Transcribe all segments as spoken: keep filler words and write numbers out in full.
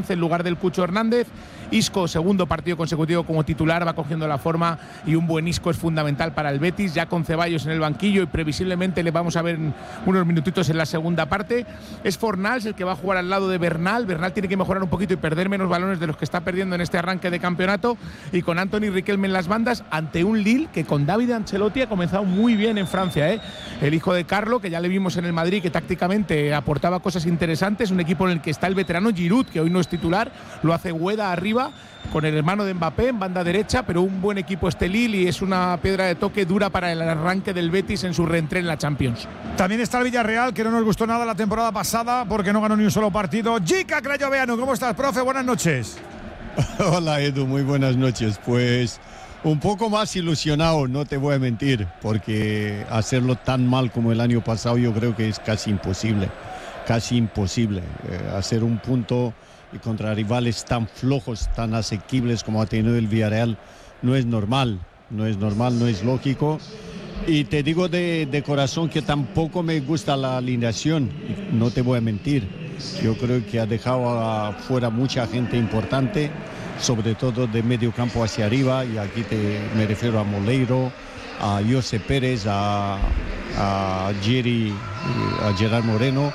Sánchez en lugar del Cucho Hernández. Isco, segundo partido consecutivo como titular, va cogiendo la forma y un buen Isco es fundamental para el Betis, ya con Ceballos en el banquillo y previsiblemente le vamos a ver unos minutitos en la segunda parte. Es Fornals el que va a jugar al lado de Bernal. Bernal tiene que mejorar un poquito y perder menos balones de los que está perdiendo en este arranque de campeonato, y con Anthony Riquelme en las bandas ante un Lille que con David Ancelotti ha comenzado muy bien en Francia, ¿eh? El hijo de Carlo, que ya le vimos en el Madrid, que tácticamente aportaba cosas interesantes, un equipo en el que está el veterano Giroud, que hoy no es titular, lo hace Gueda arriba con el hermano de Mbappé en banda derecha, pero un buen equipo este Lille y es una piedra de toque dura para el arranque del Betis en su reentré en la Champions. También está el Villarreal, que no nos gustó nada la temporada pasada porque no ganó ni un solo partido. Jica Crayoveanu, ¿cómo estás, profe? Buenas noches. Hola, Edu, muy buenas noches. Pues un poco más ilusionado, no te voy a mentir, porque hacerlo tan mal como el año pasado yo creo que es casi imposible, casi imposible. Eh, hacer un punto y contra rivales tan flojos, tan asequibles como ha tenido el Villarreal, no es normal, no es normal, no es lógico. Y te digo de, de corazón que tampoco me gusta la alineación, no te voy a mentir. Yo creo que ha dejado fuera mucha gente importante, sobre todo de medio campo hacia arriba, y aquí te, me refiero a Moleiro, a José Pérez, a, a Jerry, a Gerard Moreno,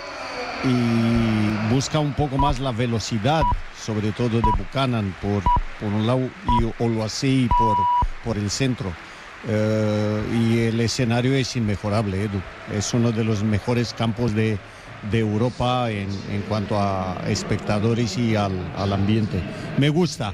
y busca un poco más la velocidad, sobre todo de Buchanan por, por un lado, y Oluwaseyi por, por el centro. Uh, y el escenario es inmejorable, Edu. Es uno de los mejores campos de, de Europa en, en cuanto a espectadores y al, al ambiente. Me gusta.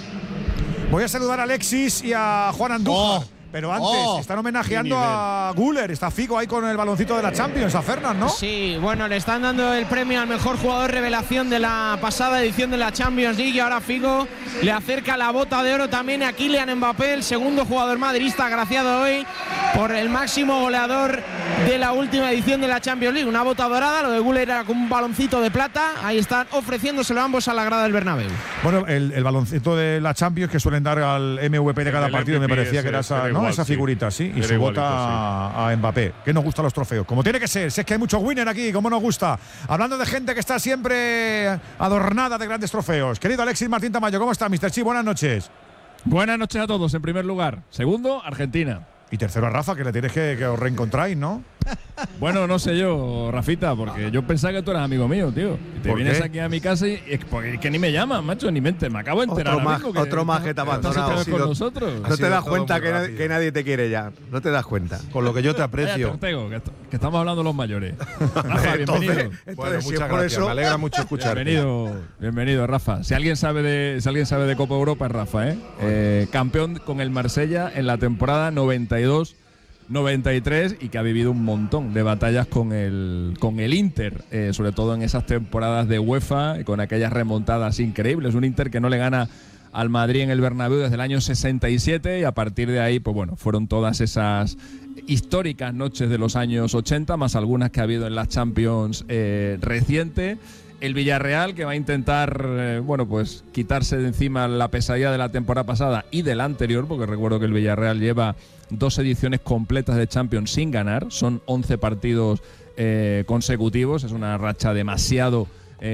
Voy a saludar a Alexis y a Juan Andújar. Oh. Pero antes, oh, están homenajeando a Güler. Está Figo ahí con el baloncito de la Champions, a Fernan, ¿no? Sí, bueno, le están dando el premio al mejor jugador revelación de la pasada edición de la Champions League. Y ahora Figo le acerca la bota de oro también a Kylian Mbappé, el segundo jugador madridista agraciado hoy por el máximo goleador de la última edición de la Champions League. Una bota dorada, lo de Güler era con un baloncito de plata. Ahí están ofreciéndoselo ambos a la grada del Bernabéu. Bueno, el, el baloncito de la Champions que suelen dar al M V P de cada partido, me parecía que era esa, ¿no? Igual, esa figurita, sí, y su bota a, a Mbappé. Que nos gustan los trofeos, como tiene que ser. Si es que hay mucho winner aquí, como nos gusta. Hablando de gente que está siempre adornada de grandes trofeos. Querido Alexis Martín Tamayo, ¿cómo está, mister Chi? Buenas noches. Buenas noches a todos, en primer lugar. Segundo, Argentina. Y tercero a Rafa, que le tienes que, que os reencontráis, ¿no? Bueno, no sé yo, Rafita, porque yo pensaba que tú eras amigo mío, tío. Y te vienes qué? aquí a mi casa y es que, que ni me llaman, macho, ni mente. Me acabo de enterar. Otro más, amigo, que otro más que te ha abandonado. Estás con nosotros. No te das cuenta que nadie, que nadie te quiere ya. No te das cuenta. Con lo que yo te aprecio. Cállate, Ortego, que, que estamos hablando los mayores. Rafa, bienvenido. Entonces, bueno, si muchas por gracias. eso, me alegra mucho escucharte. Bienvenido, bienvenido, Rafa. Si alguien sabe de, si alguien sabe de Copa Europa es Rafa, ¿eh? eh campeón con el Marsella en la temporada noventa y dos noventa y tres y que ha vivido un montón de batallas con el, con el Inter, eh, sobre todo en esas temporadas de UEFA y con aquellas remontadas increíbles. Un Inter que no le gana al Madrid en el Bernabéu desde el año sesenta y siete y a partir de ahí, pues bueno, fueron todas esas históricas noches de los años ochenta, más algunas que ha habido en la Champions eh, reciente. El Villarreal, que va a intentar, eh, bueno, pues quitarse de encima la pesadilla de la temporada pasada y de la anterior, porque recuerdo que el Villarreal lleva dos ediciones completas de Champions sin ganar, son once partidos eh, consecutivos, es una racha demasiado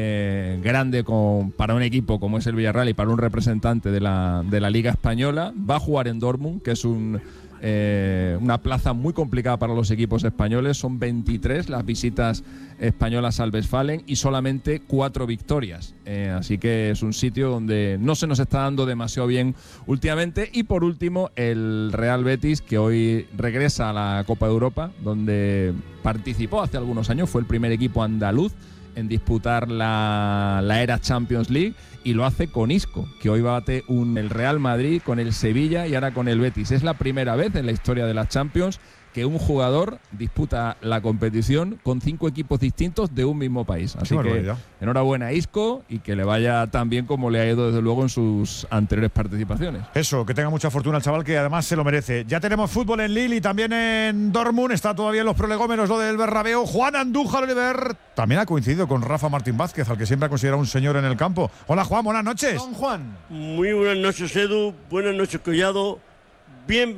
eh, grande con, para un equipo como es el Villarreal y para un representante de la, de la Liga Española. Va a jugar en Dortmund, que es un... Eh, una plaza muy complicada para los equipos españoles. Son veintitrés las visitas españolas al Westfalen y solamente cuatro victorias, eh, así que es un sitio donde no se nos está dando demasiado bien últimamente. Y por último, el Real Betis, que hoy regresa a la Copa de Europa, donde participó hace algunos años, fue el primer equipo andaluz en disputar la, la era Champions League, y lo hace con Isco, que hoy bate un, el Real Madrid con el Sevilla y ahora con el Betis. Es la primera vez en la historia de las Champions que un jugador disputa la competición con cinco equipos distintos de un mismo país. Así que enhorabuena a Isco y que le vaya tan bien como le ha ido desde luego en sus anteriores participaciones. Eso, que tenga mucha fortuna el chaval, que además se lo merece. Ya tenemos fútbol en Lille y también en Dortmund. Está todavía en los prolegómenos lo del Bernabéu. Juan Andújar Oliver también ha coincidido con Rafa Martín Vázquez, al que siempre ha considerado un señor en el campo. Hola Juan, buenas noches. Don Juan. Muy buenas noches, Edu. Buenas noches, Collado. Bien.